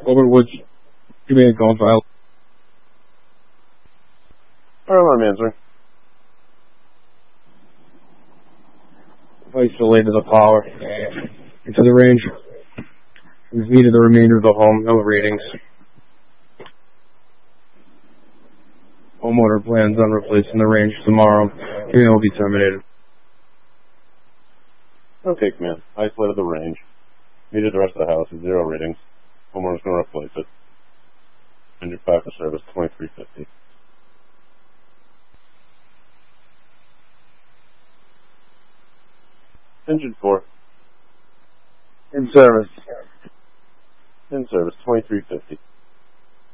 Over Woods, give me a call file. I'm answering. Isolated the power into the range. We've needed the remainder of the home, no readings. Homeowner plans on replacing the range tomorrow. Hearing will be terminated. Okay, command. Isolated the range. Needed the rest of the house with 0 readings. Homeowner's going to replace it. And you're back to service 2350. Engine 4. In service. In service 2350.